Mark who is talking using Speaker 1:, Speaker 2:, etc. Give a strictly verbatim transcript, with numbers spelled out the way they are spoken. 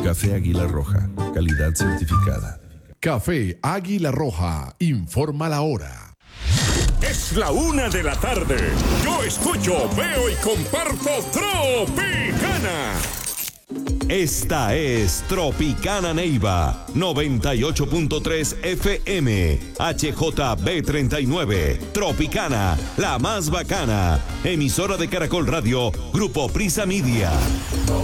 Speaker 1: Café Águila Roja, calidad certificada.
Speaker 2: Café Águila Roja, informa la hora.
Speaker 3: Es la una de la tarde. Yo escucho, veo y comparto Tropicana.
Speaker 4: Esta es Tropicana Neiva, noventa y ocho punto tres F M, H J B treinta y nueve, Tropicana, la más bacana, emisora de Caracol Radio, Grupo Prisa Media.